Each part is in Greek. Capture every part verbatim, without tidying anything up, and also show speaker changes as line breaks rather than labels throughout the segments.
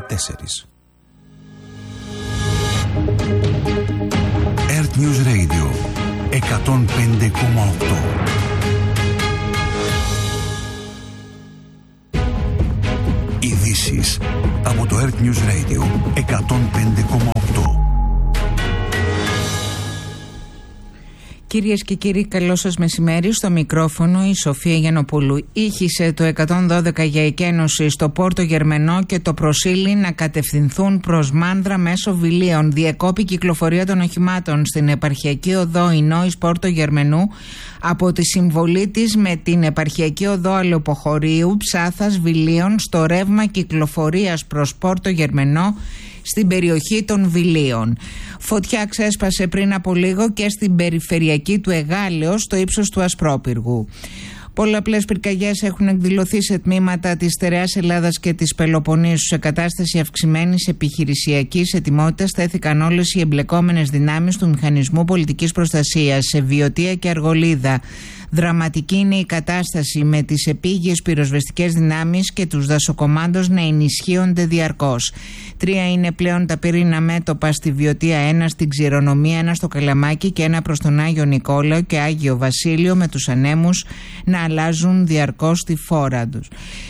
τέσσερις. Earth News Radio εκατόν πέντε κόμμα οκτώ. Ειδήσεις από το Earth News Radio εκατόν πέντε κόμμα οκτώ.
Κυρίες και κύριοι, καλό σας μεσημέρι. Στο μικρόφωνο η Σοφία Γιαννοπούλου. Ήχησε το εκατόν δώδεκα για εκένωση στο Πόρτο Γερμενό και το προσήλει να κατευθυνθούν προς Μάνδρα μέσω Βιλίων. Διεκόπη κυκλοφορία των οχημάτων στην επαρχιακή οδό Ινόης Πόρτο Γερμενού από τη συμβολή της με την επαρχιακή οδό Αλεποχωρίου Ψάθας Βιλίων στο ρεύμα κυκλοφορίας προς Πόρτο Γερμενό στην περιοχή των Βιλίων. Φωτιά ξέσπασε πριν από λίγο και στην περιφερειακή του Εγάλεως στο ύψος του Ασπρόπυργου. Πολλαπλές πυρκαγιές έχουν εκδηλωθεί σε τμήματα της στερεάς Ελλάδας και της Πελοποννήσου. Σε κατάσταση αυξημένης επιχειρησιακής ετοιμότητας στέθηκαν όλες οι εμπλεκόμενες δυνάμεις του Μηχανισμού Πολιτικής Προστασίας σε Βιωτία και Αργολίδα. Δραματική είναι η κατάσταση με τις επίγειες πυροσβεστικές δυνάμεις και τους δασοκομάντος να ενισχύονται διαρκώς. Τρία είναι πλέον τα πυρήνα μέτωπα στη Βιωτία, ένα στην Ξηρονομία, ένα στο Καλαμάκι και ένα προς τον Άγιο Νικόλαο και Άγιο Βασίλειο, με τους ανέμους να αλλάζουν διαρκώς τη φόρα τους.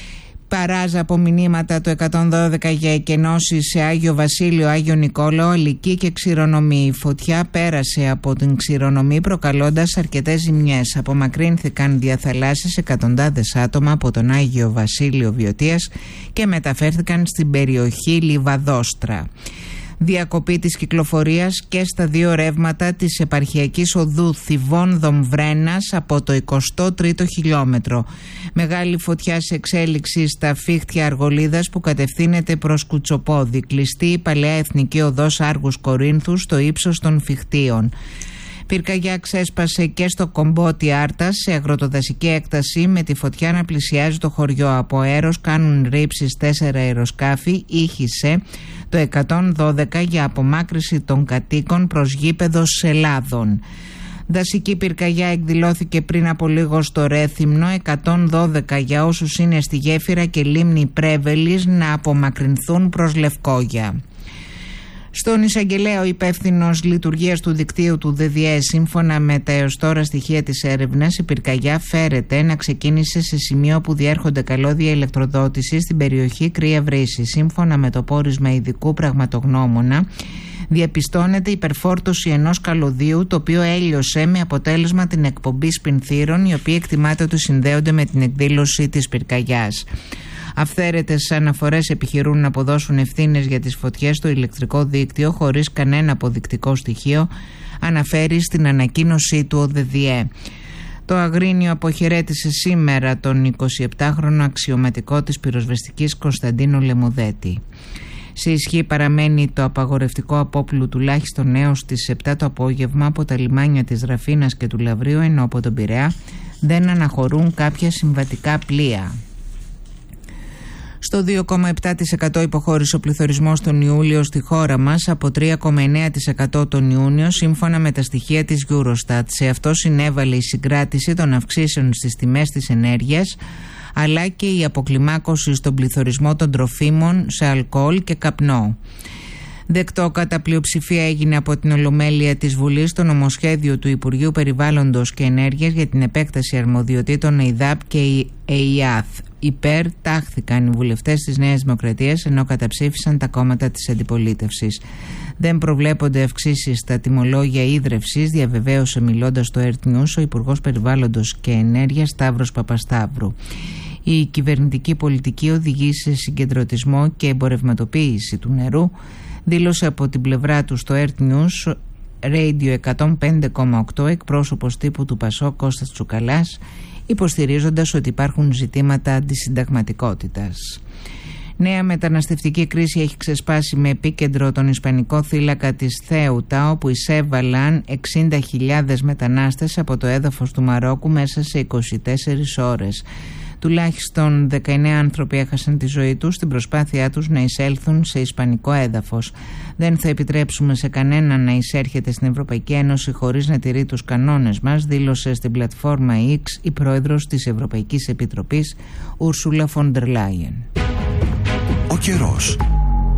Παράζα από μηνύματα το εκατόν δώδεκα για εκενώσεις σε Άγιο Βασίλειο, Άγιο Νικόλαο, Αλική και Ξηρονομή. Η φωτιά πέρασε από την Ξηρονομή προκαλώντας αρκετές ζημιές. Απομακρύνθηκαν διαθαλάσσιες εκατοντάδες άτομα από τον Άγιο Βασίλειο Βιωτίας και μεταφέρθηκαν στην περιοχή Λιβαδόστρα. Διακοπή της κυκλοφορίας και στα δύο ρεύματα της επαρχιακής οδού Θηβών Δομβρένας από το εικοστό τρίτο χιλιόμετρο. Μεγάλη φωτιά σε εξέλιξη στα Φίχτια Αργολίδας που κατευθύνεται προς Κουτσοπόδι. Κλειστή η παλαιά εθνική οδός Άργους Κορίνθου στο ύψος των Φιχτίων. Πυρκαγιά ξέσπασε και στο Κομπότι Άρτας σε αγροτοδασική έκταση, με τη φωτιά να πλησιάζει το χωριό. Από αέρος κάνουν ρήψεις τέσσερα αεροσκάφη. Ήχησε το εκατόν δώδεκα για απομάκρυση των κατοίκων προς γήπεδο Σελάδων. Δασική πυρκαγιά εκδηλώθηκε πριν από λίγο στο Ρέθυμνο. εκατόν δώδεκα για όσους είναι στη γέφυρα και λίμνη Πρέβελης να απομακρυνθούν προς Λευκόγια. Στον εισαγγελέα, ο υπεύθυνος λειτουργίας του δικτύου του ΔΔΕ, σύμφωνα με τα έως τώρα στοιχεία της έρευνας, η πυρκαγιά φέρεται να ξεκίνησε σε σημείο που διέρχονται καλώδια ηλεκτροδότησης στην περιοχή Κρύα Βρύση. Σύμφωνα με το πόρισμα ειδικού πραγματογνώμονα, διαπιστώνεται υπερφόρτωση ενός καλωδίου, το οποίο έλειωσε με αποτέλεσμα την εκπομπή σπινθύρων, οι οποίοι εκτιμάται ότι συνδέονται με την εκδήλωση της πυρκαγιάς. Αυθαίρετες αναφορές επιχειρούν να αποδώσουν ευθύνες για τις φωτιές στο ηλεκτρικό δίκτυο χωρίς κανένα αποδεικτικό στοιχείο, αναφέρει στην ανακοίνωσή του ο ΔΔΕ. Το Αγρίνιο αποχαιρέτησε σήμερα τον εικοσιεπτάχρονο αξιωματικό της πυροσβεστικής Κωνσταντίνο Λεμουδέτη. Σε ισχύ παραμένει το απαγορευτικό απόπλου τουλάχιστον έως τις επτά το απόγευμα από τα λιμάνια της Ραφίνας και του Λαβρίου, ενώ από τον Πειραιά δεν αναχωρούν κάποια συμβατικά πλοία. Στο δύο κόμμα επτά τοις εκατό υποχώρησε ο πληθωρισμός τον Ιούλιο στη χώρα μας από τρία κόμμα εννέα τοις εκατό τον Ιούνιο, σύμφωνα με τα στοιχεία της Eurostat. Σε αυτό συνέβαλε η συγκράτηση των αυξήσεων στις τιμές της ενέργειας, αλλά και η αποκλιμάκωση στον πληθωρισμό των τροφίμων σε αλκοόλ και καπνό. Δεκτό κατά πλειοψηφία έγινε από την Ολομέλεια της Βουλής το νομοσχέδιο του Υπουργείου Περιβάλλοντος και Ενέργειας για την επέκταση αρμοδιοτήτων ΕΙΔΑΠ και η ΕΙΑΘ. Υπέρ τάχθηκαν οι βουλευτές της Νέας Δημοκρατίας, ενώ καταψήφισαν τα κόμματα της αντιπολίτευσης. Δεν προβλέπονται αυξήσεις στα τιμολόγια ίδρευσης, διαβεβαίωσε μιλώντας στο Earth News ο Υπουργός Περιβάλλοντος και Ενέργειας Σταύρος Παπασταύρου. Η κυβερνητική πολιτική οδηγεί σε συγκεντρωτισμό και εμπορευματοποίηση του νερού, δήλωσε από την πλευρά του στο Earth News Radio εκατόν πέντε κόμμα οκτώ εκπρόσωπος τύπου του Πασόκ Κώστας Τσουκαλάς, υποστηρίζοντας ότι υπάρχουν ζητήματα αντισυνταγματικότητας. Νέα μεταναστευτική κρίση έχει ξεσπάσει με επίκεντρο τον ισπανικό θύλακα της Θέουτα, όπου εισέβαλαν εξήντα χιλιάδες μετανάστες από το έδαφος του Μαρόκου μέσα σε είκοσι τέσσερις ώρες. Τουλάχιστον δεκαεννέα άνθρωποι έχασαν τη ζωή τους στην προσπάθειά τους να εισέλθουν σε ισπανικό έδαφος. Δεν θα επιτρέψουμε σε κανέναν να εισέρχεται στην Ευρωπαϊκή Ένωση χωρίς να τηρεί τους κανόνες μας, δήλωσε στην πλατφόρμα X η πρόεδρος της Ευρωπαϊκής Επιτροπής, Ούρσουλα Φον ντερ Λάιεν.
Ο καιρός.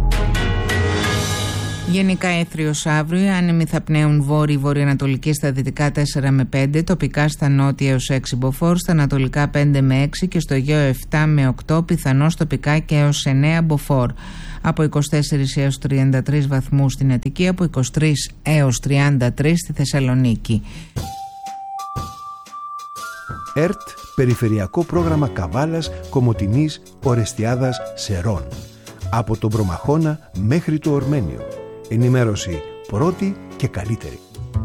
Γενικά έθριος αύριο, άνεμοι θα πνέουν βόρειο-βορειοανατολική στα δυτικά τέσσερα με πέντε, τοπικά στα νότια έως έξι μποφόρ, στα ανατολικά πέντε με έξι και στο Αιγαίο επτά με οκτώ, πιθανώς τοπικά και έως εννέα μποφόρ. Από είκοσι τέσσερις έως τριάντα τρεις βαθμούς στην Αττική, από είκοσι τρεις έως τριάντα τρεις στη Θεσσαλονίκη.
ΕΡΤ, Περιφερειακό Πρόγραμμα Καβάλας, Κομοτηνής, Ορεστιάδας, Σερών. Από τον Προμαχώνα μέχρι το Ορμένιο. Ενημέρωση πρώτη και καλύτερη.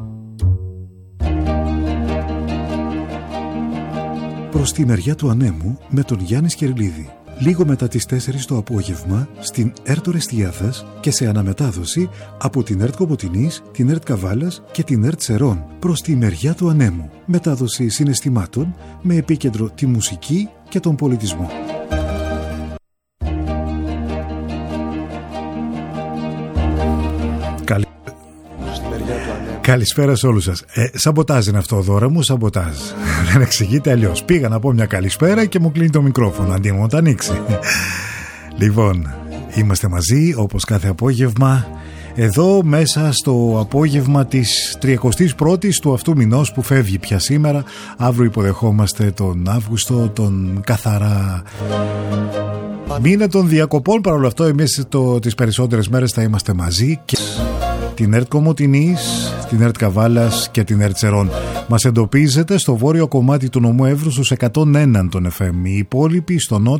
Προς τη μεριά του ανέμου με τον Γιάννη Σκερλίδη. Λίγο μετά τις τέσσερις το απόγευμα στην ΕΡΤ Ορεστιάδας και σε αναμετάδοση από την ΕΡΤ Κομοτηνής, την ΕΡΤ Καβάλας και την ΕΡΤ Σερών. Προς τη μεριά του ανέμου. Μετάδοση συναισθημάτων με επίκεντρο τη μουσική και τον πολιτισμό. Καλη... Καλησπέρα σε όλους σας. Ε, σαμποτάζ είναι αυτό, δώρα μου, σαμποτάζ. Δεν εξηγείται αλλιώς. Πήγα να πω μια καλησπέρα και μου κλείνει το μικρόφωνο αντί μου το ανοίξει. Λοιπόν, είμαστε μαζί όπως κάθε απόγευμα. Εδώ μέσα στο απόγευμα της τριακοστής πρώτης του αυτού μηνός που φεύγει πια σήμερα. Αύριο υποδεχόμαστε τον Αύγουστο, τον καθαρά μήνα των διακοπών. Παρ' όλο αυτό εμείς το, τις περισσότερες μέρες θα είμαστε μαζί και την ΕΡΤ Κομοτηνής, την ΕΡΤ Καβάλας και την ΕΡΤ Σερών. Μας εντοπίζετε στο βόρειο κομμάτι του νομού Εύρου στους εκατόν ένα των εφ εμ. Οι υπόλοιποι στο νότιο